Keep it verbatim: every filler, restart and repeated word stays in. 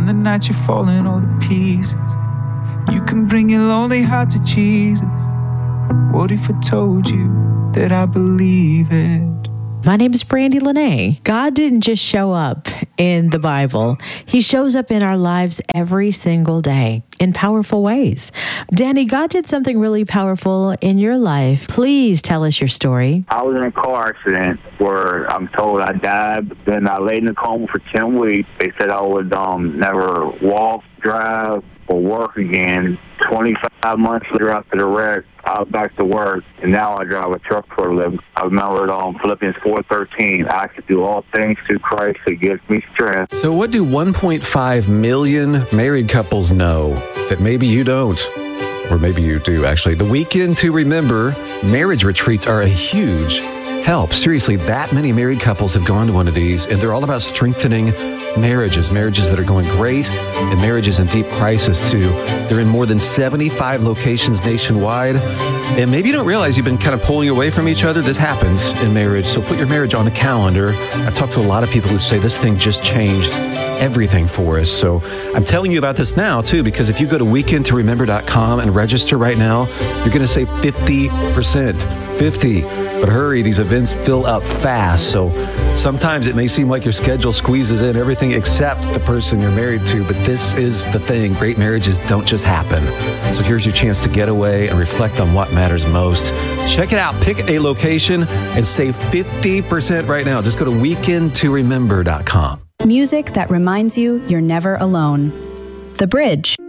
On the night you're falling all to pieces, you can bring your lonely heart to Jesus. What if I told you that I believe it? My name is Brandy Lene. God didn't just show up in the Bible. He shows up in our lives every single day in powerful ways. Danny, God did something really powerful in your life. Please tell us your story. I was in a car accident where I'm told I died. Then I laid in a coma for ten weeks. They said I would um, never walk, drive, or work again. twenty-five months later after the wreck, I was back to work, and now I drive a truck for a living. I remembered um, Philippians four thirteen. I can do all things through Christ who gives me strength. So what do one point five million married couples know that maybe you don't? Or maybe you do, actually. The Weekend to Remember marriage retreats are a huge help. Seriously, that many married couples have gone to one of these, and they're all about strengthening marriages, marriages that are going great, and marriages in deep crisis too. They're in more than seventy-five locations nationwide. And maybe you don't realize you've been kind of pulling away from each other. This happens in marriage. So put your marriage on the calendar. I've talked to a lot of people who say this thing just changed everything for us. So I'm telling you about this now too, because if you go to weekend to remember dot com and register right now, you're going to save fifty percent. fifty. But hurry, these events fill up fast. So sometimes it may seem like your schedule squeezes in everything except the person you're married to. But this is the thing. Great marriages don't just happen. So here's your chance to get away and reflect on what matters most. Check it out. Pick a location and save fifty percent right now. Just go to weekend to remember dot com. Music that reminds you you're never alone. The Bridge.